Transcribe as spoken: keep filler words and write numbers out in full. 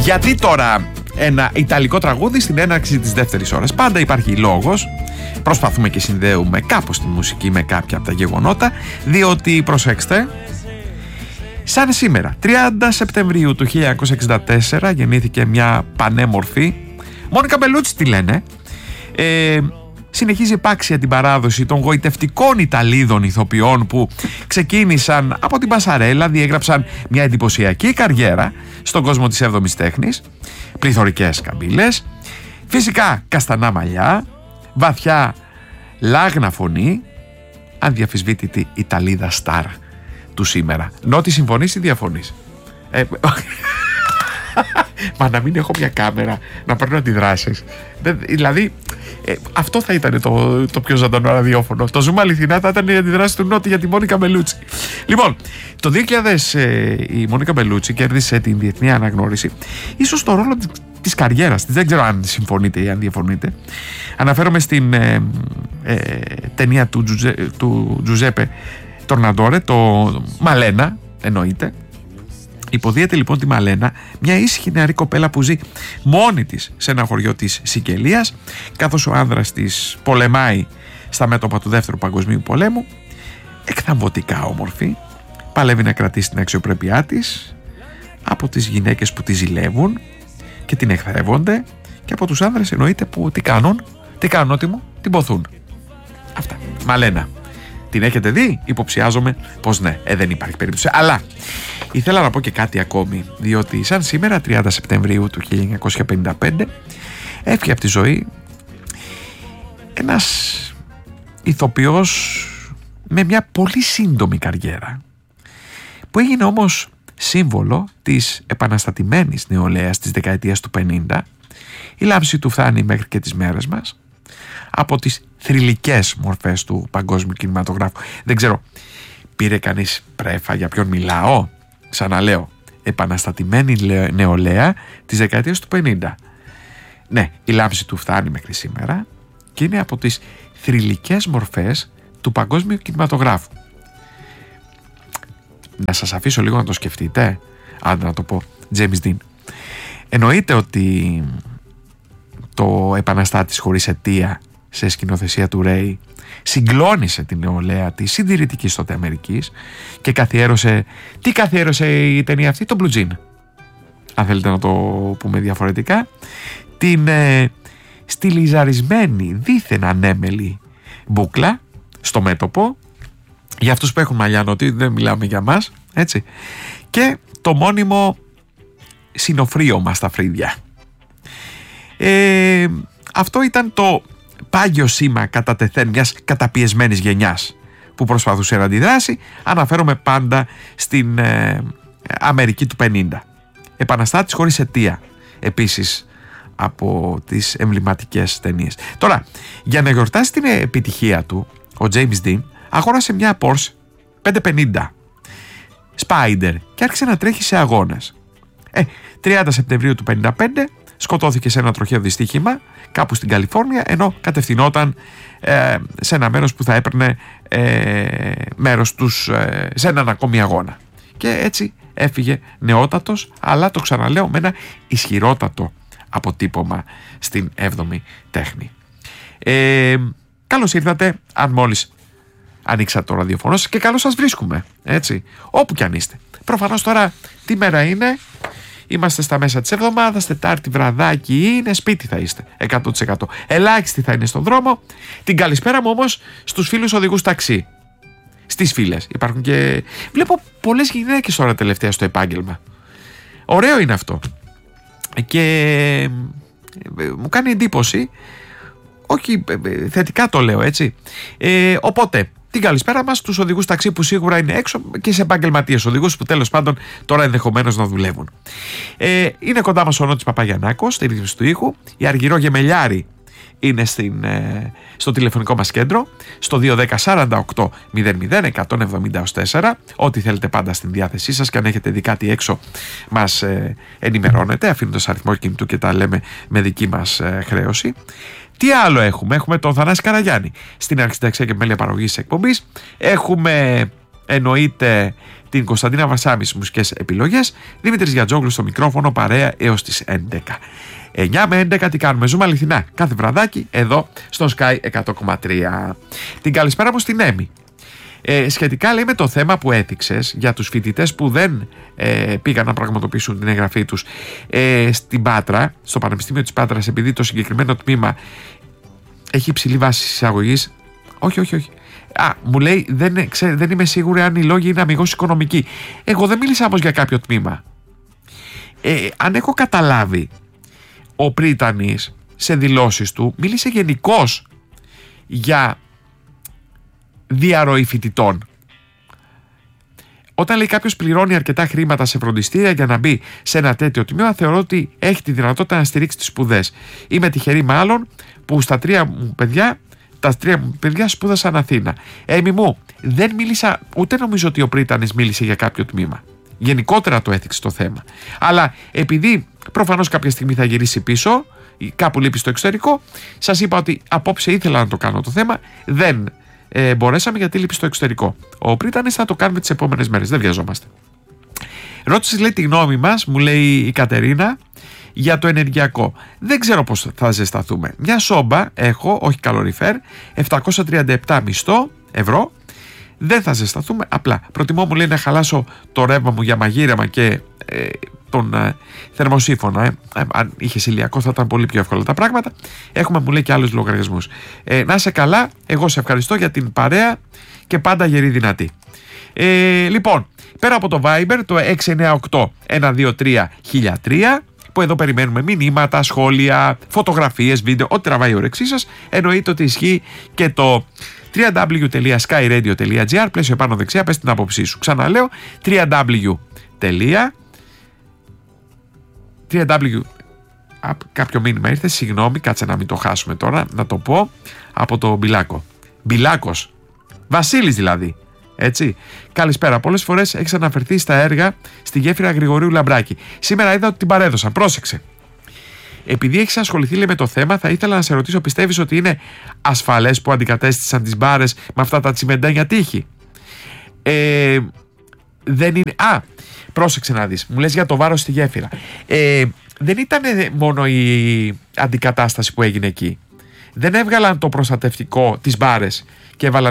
Γιατί τώρα ένα ιταλικό τραγούδι στην έναρξη της δεύτερης ώρας? Πάντα υπάρχει λόγος. Προσπαθούμε και συνδέουμε κάπως τη μουσική με κάποια από τα γεγονότα, διότι προσέξτε, σαν σήμερα τριάντα Σεπτεμβρίου του χίλια εννιακόσια εξήντα τέσσερα γεννήθηκε μια πανέμορφη Μόνικα Μπελούτσι, τη λένε. ε, Συνεχίζει επάξια την παράδοση των γοητευτικών Ιταλίδων ηθοποιών που ξεκίνησαν από την πασαρέλα, διέγραψαν μια εντυπωσιακή καριέρα στον κόσμο της έβδομης τέχνης. Πληθωρικές καμπύλες, φυσικά καστανά μαλλιά, βαθιά λάγνα φωνή, αδιαφυσβήτητη Ιταλίδα στάρ του σήμερα. Νότι συμφωνείς ή διαφωνείς? Ε, μα να μην έχω μια κάμερα να παίρνω αντιδράσεις. Δηλαδή ε, αυτό θα ήταν το, το πιο ζωντανό ραδιόφωνο. Το Zoom αληθινά θα ήταν η αντιδράση του Νότι για τη Μόνικα Μπελούτσι. Λοιπόν, το δύο χιλιάδες ε, η Μόνικα Μπελούτσι κέρδισε την διεθνή αναγνώριση, ίσως το ρόλο της, της καριέρας της. Δεν ξέρω αν συμφωνείτε ή αν διαφωνείτε. Αναφέρομαι στην ε, ε, ταινία του, Τζουζέ, του Τζουζέπε Τορναντόρε, το Μαλένα, εννοείται. Υποδίεται λοιπόν τη Μαλένα, μια ήσυχη νεαρή κοπέλα που ζει μόνη της σε ένα χωριό της Σικελίας, καθώς ο άνδρας της πολεμάει στα μέτωπα του Δεύτερου Παγκοσμίου Πολέμου. Εκθαμβωτικά όμορφη, παλεύει να κρατήσει την αξιοπρέπειά της από τις γυναίκες που τη ζηλεύουν και την εχθρεύονται, και από τους άνδρες εννοείται που τι κάνουν, τι κάνουν ότι μου, την ποθούν. Αυτά. Μαλένα. Την έχετε δει? Υποψιάζομαι πως ναι, ε, δεν υπάρχει περίπτωση. Αλλά ήθελα να πω και κάτι ακόμη, διότι σαν σήμερα τριάντα Σεπτεμβρίου του χίλια εννιακόσια πενήντα πέντε έφυγε από τη ζωή ένας ηθοποιός με μια πολύ σύντομη καριέρα, που έγινε όμως σύμβολο της επαναστατημένης νεολαίας της δεκαετίας του πενήντα. Η λάμψη του φτάνει μέχρι και τις μέρες μας, από τις θρυλικές μορφές του παγκόσμιου κινηματογράφου. Δεν ξέρω, πήρε κανείς πρέφα για ποιον μιλάω? Ξαναλέω, επαναστατημένη νεολαία της δεκαετίας του πενήντα. Ναι, η λάμψη του φτάνει μέχρι σήμερα και είναι από τις θρυλικές μορφές του παγκόσμιου κινηματογράφου. Να σας αφήσω λίγο να το σκεφτείτε, αν να το πω, James Dean. Εννοείται ότι το επαναστάτης χωρίς αιτία, σε σκηνοθεσία του Ρέι, συγκλώνησε την νεολαία της συντηρητικής τότε Αμερικής και καθιέρωσε. Τι καθιέρωσε η ταινία αυτή? Το Blue Jean, αν θέλετε να το πούμε διαφορετικά. Την ε, στιλιζαρισμένη, δίθεν ανέμελη μπούκλα στο μέτωπο, για αυτούς που έχουν μαλλιά, Νότι, δεν μιλάμε για μας, έτσι, και το μόνιμο συνοφρίωμα στα φρύδια. Ε, αυτό ήταν το πάγιο σήμα κατά τεθέν μιας καταπιεσμένης γενιάς που προσπαθούσε να αντιδράσει. Αναφέρομαι πάντα στην ε, Αμερική του πενήντα. Επαναστάτης χωρίς αιτία, επίσης από τις εμβληματικές ταινίες. Τώρα, για να γιορτάσει την επιτυχία του, ο James Dean αγόρασε μια Porsche πεντακόσια πενήντα Spider και άρχισε να τρέχει σε αγώνες. Ε, τριάντα Σεπτεμβρίου του πενήντα πέντε σκοτώθηκε σε ένα τροχαίο δυστύχημα κάπου στην Καλιφόρνια, ενώ κατευθυνόταν ε, σε ένα μέρος που θα έπαιρνε ε, μέρος τους ε, σε έναν ακόμη αγώνα. Και έτσι έφυγε νεότατος, αλλά το ξαναλέω, με ένα ισχυρότατο αποτύπωμα στην έβδομη τέχνη. Ε, καλώς ήρθατε, αν μόλις ανοίξατε το ραδιοφωνό σας, και καλώς σας βρίσκουμε, έτσι, όπου κι αν είστε. Προφανώς τώρα τι μέρα είναι? Είμαστε στα μέσα της εβδομάδας, Τετάρτη βραδάκι είναι, σπίτι θα είστε εκατό τοις εκατό. Ελάχιστοι θα είναι στον δρόμο. Την καλησπέρα μου όμως στους φίλους οδηγούς ταξί. Στις φίλες. Υπάρχουν και... Βλέπω πολλές γυναίκες τώρα τελευταία στο επάγγελμα. Ωραίο είναι αυτό. Και μου κάνει εντύπωση. Όχι, θετικά το λέω, έτσι. Ε, οπότε, την καλησπέρα μας στους οδηγούς ταξί που σίγουρα είναι έξω, και σε επαγγελματίες οδηγούς που τέλος πάντων τώρα ενδεχομένως να δουλεύουν. Ε, είναι κοντά μας ο Νότης Παπαγιαννάκος στη ρύθμιση του ήχου. Η Αργυρό Γεμελιάρη είναι στην, ε, στο τηλεφωνικό μας κέντρο, στο δύο ένα μηδέν σαράντα οκτώ μηδέν μηδέν εκατόν εβδομήντα τέσσερα. Ό,τι θέλετε πάντα στην διάθεσή σας, και αν έχετε δει κάτι έξω μας ε, ενημερώνετε αφήνοντας αριθμό κινητού και τα λέμε με δική μας ε, χρέωση. Τι άλλο έχουμε? Έχουμε τον Θανάση Καραγιάννη στην αρχιτεξία και μέλεια παραγωγής της εκπομπής. Έχουμε εννοείται την Κωνσταντίνα Βασάμη στις μουσικές επιλογές, Δημήτρης Γιατζόγλου στο μικρόφωνο, παρέα έως τις έντεκα. εννιά με έντεκα τι κάνουμε, ζούμε αληθινά κάθε βραδάκι εδώ στο Sky εκατό κόμμα τρία. Την καλησπέρα μου στην Έμι. Ε, σχετικά λέει με το θέμα που έθιξες για τους φοιτητές που δεν ε, πήγαν να πραγματοποιήσουν την εγγραφή τους ε, στην Πάτρα, στο Πανεπιστήμιο της Πάτρας, επειδή το συγκεκριμένο τμήμα έχει υψηλή βάση εισαγωγής. Όχι, όχι, όχι. Α, μου λέει δεν, ξέ, δεν είμαι σίγουρη αν οι λόγοι είναι αμιγώς οικονομικοί. Εγώ δεν μίλησα όμως για κάποιο τμήμα. Ε, αν έχω καταλάβει, ο Πρίτανης σε δηλώσεις του μίλησε γενικώς για διαρροή φοιτητών. Όταν λέει κάποιος πληρώνει αρκετά χρήματα σε φροντιστήρια για να μπει σε ένα τέτοιο τμήμα, θεωρώ ότι έχει τη δυνατότητα να στηρίξει τις σπουδές. Είμαι τυχερή μάλλον που στα τρία μου παιδιά, τα τρία μου παιδιά σπούδασαν Αθήνα. Έμι μου, δεν μίλησα, ούτε νομίζω ότι ο Πρίτανης μίλησε για κάποιο τμήμα. Γενικότερα το έθιξε το θέμα. Αλλά επειδή προφανώς κάποια στιγμή θα γυρίσει πίσω, κάπου λείπει στο εξωτερικό, σας είπα ότι απόψε ήθελα να το κάνω το θέμα, δεν ε, μπορέσαμε γιατί λείπει στο εξωτερικό. Ο Πρίτανης θα το κάνουμε τις επόμενες μέρες, δεν βιαζόμαστε. Ρώτησες λέει τη γνώμη μας, μου λέει η Κατερίνα, για το ενεργειακό. Δεν ξέρω πώς θα ζεσταθούμε. Μια σόμπα έχω, όχι καλοριφέρ, επτακόσια τριάντα επτά μισθό ευρώ. Δεν θα ζεσταθούμε, απλά προτιμώ μου λέει να χαλάσω το ρεύμα μου για μαγείρεμα και ε, τον ε, θερμοσύφωνα. Ε. Ε, αν είχε ηλιακό θα ήταν πολύ πιο εύκολα τα πράγματα. Έχουμε μου λέει και άλλους λογαριασμούς. Ε, να είσαι καλά, εγώ σε ευχαριστώ για την παρέα και πάντα γερή δυνατή. Ε, λοιπόν, πέρα από το Viber, το έξι εννιά οκτώ ένα δύο τρία χίλια τρία, που εδώ περιμένουμε μηνύματα, σχόλια, φωτογραφίες, βίντεο, ό,τι τραβάει η όρεξή σας, εννοείται ότι ισχύει και το double-u double-u double-u τελεία sky radio τελεία gr, πλαίσιο πάνω δεξιά, πες την άποψή σου. Ξαναλέω, double-u double-u double-u. Κάποιο μήνυμα ήρθε, συγγνώμη, κάτσε να μην το χάσουμε τώρα, να το πω από το Μπιλάκο. Μπιλάκος, Βασίλης δηλαδή. Έτσι. Καλησπέρα. Πολλές φορές έχεις αναφερθεί στα έργα στη γέφυρα Γρηγορίου Λαμπράκη. Σήμερα είδα ότι την παρέδωσαν. Πρόσεξε. Επειδή έχεις ασχοληθεί λέει, με το θέμα, θα ήθελα να σε ρωτήσω, πιστεύεις ότι είναι ασφαλές που αντικατέστησαν τις μπάρες με αυτά τα τσιμεντάνια τείχη? Ε, δεν είναι. Α, πρόσεξε να δεις. Μου λες για το βάρος στη γέφυρα. Ε, δεν ήταν μόνο η αντικατάσταση που έγινε εκεί. Δεν έβγαλαν το προστατευτικό τις μπάρες και έβαλαν